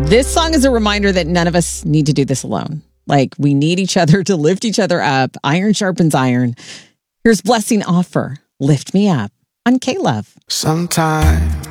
This song is a reminder that none of us need to do this alone. Like, we need each other to lift each other up. Iron sharpens iron. Here's Blessing Offor, Lift Me Up on K-Love. Sometimes